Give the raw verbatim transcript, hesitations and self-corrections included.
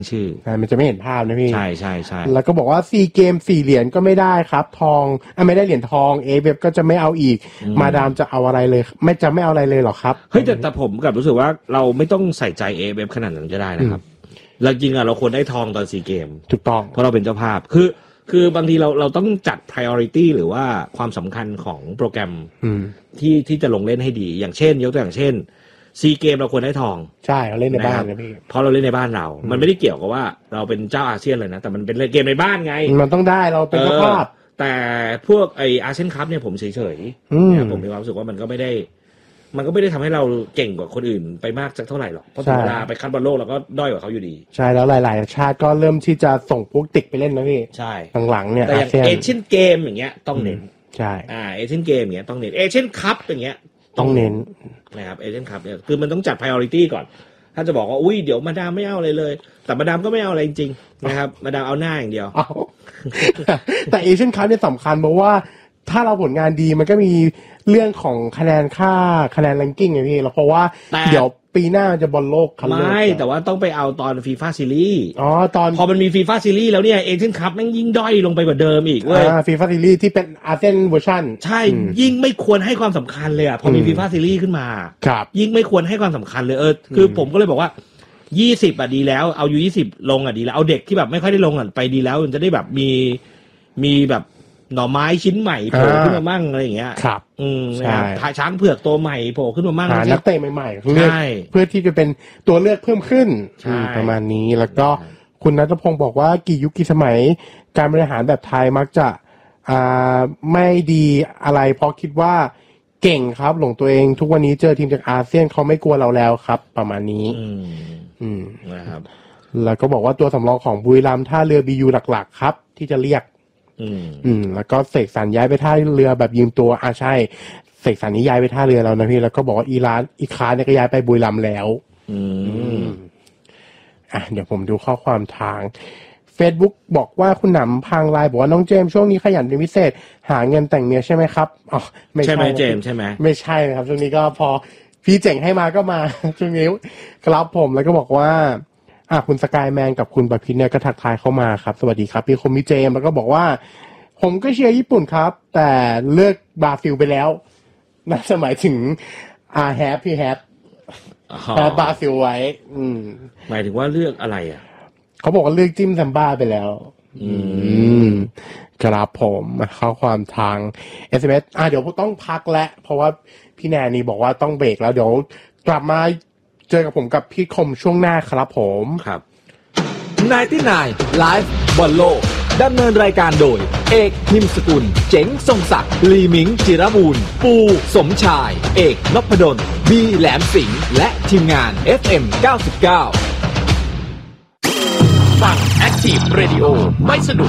ชื่อมันจะไม่เห็นภาพนะพี่ใช่ใช่ใช่แล้วก็บอกว่าซีเกมสี่เหรียญก็ไม่ได้ครับทองอ่ะไม่ได้เหรียญทองเอเว็บก็จะไม่เอาอีกมาดามจะเอาอะไรเลยไม่จะไม่เอาอะไรเลยหรอครับเฮ้ยแต่แต่ผมกับรู้สึกว่าเราไม่ต้องใส่ใจเอเว็บขนาดนั้นก็ได้นะครับเราจริงอ่ะเราควรได้ทองตอนซีเกมถูกต้องเพราะเราเป็นเจ้าภาพคือคือบางทีเราเราต้องจัด priority หรือว่าความสำคัญของโปรแกรมที่ที่จะลงเล่นให้ดีอย่างเช่นยกตัวอย่างเช่นซีเกมเราควรได้ทองใช่เราเล่นในบ้านนะพี่เพราะเราเล่นในบ้านเรามันไม่ได้เกี่ยวกับว่าเราเป็นเจ้าอาเซียนเลยนะแต่มันเป็นเกมในบ้านไงมันต้องได้เราเป็นเจ้าภาพแต่พวกไออาเซียนคัพเนี่ยผมเฉยๆเนี่ยผมมีความรู้สึกว่ามันก็ไม่ได้มันก็ไม่ได้ทำให้เราเก่งกว่าคนอื่นไปมากสักเท่าไหร่หรอกเพราะถึงเวลาไปคัดบอลโลกเราก็ด้อยกว่าเขาอยู่ดีใช่แล้วหลายๆชาติก็เริ่มที่จะส่งพวกติกไปเล่นนะพี่ใช่หลังๆเนี่ยแต่อย่างเอเชียนเกมอย่างเงี้ยต้องเน้นใช่อ่าเอเชียนเกมอย่างเงี้ยต้องเน้นเอเชียนคัพอย่างเงี้ยต้องเน้นนะครับเอเชียนคัพเนี่ยคือมันต้องจัด priority ก่อนถ้าจะบอกว่าอุ้ยเดี๋ยวมาดามไม่เอาอะไรเลยแต่มาดามก็ไม่เอาอะไรจริงๆนะครับมาดามเอาหน้าอย่างเดียวแต่เอเชียนคัพเนี่ยสำคัญเพราะว่าถ้าเราผลงานดีมันก็มีเรื่องของคะแนนค่าคะแนนแรงกิ้งไงพี่แล้วเพราะว่าเดี๋ยวปีหน้าจะบอลโลกคัดเลือกไม่แต่ว่าต้องไปเอาตอนฟีฟ่าซีรีส์อ๋อตอนพอมันมีฟีฟ่าซีรีส์แล้วเนี่ยเอเชียนคัพแม่งยิ่งด้อยลงไปกว่าเดิมอีกเว้ยอ่าฟีฟ่าซีรีส์ที่เป็นอาเซียนเวอร์ชันใช่ยิ่งไม่ควรให้ความสำคัญเลยอ่ะพอมีฟีฟ่าซีรีส์ขึ้นมาครับยิ่งไม่ควรให้ความสำคัญเลยเออคือผมก็เลยบอกว่ายี่สิบอ่ะดีแล้วเอายูยี่สิบลงอ่ะดีแล้วเอาเด็กที่แบบไม่ค่อยได้ลงอ่ะไปดีแล้วมันจะได้แบบมีมีแบบหน่อไม้ชิ้นใหม่โผล่ขึ้นมามั่งอะไรอย่างเงี้ยครับอืมนะครับช้างเผือกตัวใหม่โผล่ขึ้นมามั่งหานักเตะใหม่ๆเลือกเพื่อที่จะเป็นตัวเลือกเพิ่มขึ้นประมาณนี้แล้วก็คุณณัฐพงศ์บอกว่ากี่ยุคกี่สมัยการบริหารแบบไทยมักจะอ่าไม่ดีอะไรเพราะคิดว่าเก่งครับหลงตัวเองทุกวันนี้เจอทีมจากอาเซียนเขาไม่กลัวเราแล้วครับประมาณนี้อืมอืมนะครับแล้วก็บอกว่าตัวสำรองของบุรีรัมย์ท่าเรือ บี ยู หลักๆครับที่จะเรียกอืมอืมแล้วก็เสกสรรย้ายไปท่าเรือแบบยืมตัวอ่าใช่เสกสรรนี้ย้ายไปท่าเรือแล้วนะพี่แล้วก็บอกว่าอีรานอีคาเนี่ยก็ย้ายไปบุรีรัมย์แล้วอืมอ่ะเดี๋ยวผมดูข้อความทาง Facebook บอกว่าคุณหนำพังไลน์บอกว่าน้องเจมส์ช่วงนี้ขยันเป็นพิเศษหาเงินแต่งเมียใช่ไหมครับอ๋อไม่ใช่ใช่ไหมเจมส์ใช่ไหมไม่ใช่ครับช่วงนี้ก็พอพี่เจ๋งให้มาก็มาช่วงนี้ครับผมแล้วก็บอกว่าอ่ะคุณสกายแมนกับคุณประพิษเนี่ยก็ทักทายเข้ามาครับสวัสดีครับพี่คมมิเจมแล้วก็บอกว่าผมก็เชียร์ญี่ปุ่นครับแต่เลือกบราซิลไปแล้วน่าจะหมายถึงอาแฮปพี่แฮปแฮปบราซิลไว้อืมหมายถึงว่าเลือกอะไรอ่ะเขาบอกว่าเลือกจิ้มซัมบ้าไปแล้วอืมครับผมเข้าความทาง เอส เอ็ม เอส อ่ะเดี๋ยวต้องพักแล้วเพราะว่าพี่แนนนี่บอกว่าต้องเบรกแล้วเดี๋ยวกลับมาเจอกับผมกับพี่คมช่วงหน้าครับผมครับไนน์ตี้ไนน์ Live บอลโลกดำเนินรายการโดยเอกนิมสกุลเจ๋งทรงศักดิ์ลีมิงจิรบูรณ์ปูสมชายเอกนพดลบีแหลมสิงห์และทีมงาน เอฟ เอ็ม เก้าสิบเก้าฟัง Active Radio ไม่สนุก